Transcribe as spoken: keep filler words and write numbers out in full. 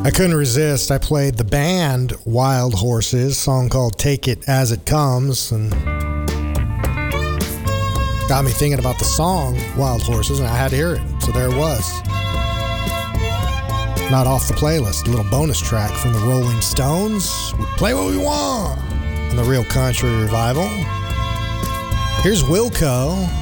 I couldn't resist. I played the band Wild Horses, song called Take It As It Comes, and got me thinking about the song Wild Horses, and I had to hear it, so there it was. Not off the playlist, a little bonus track from the Rolling Stones. We play what we want on the Real Country Revival. Here's Wilco.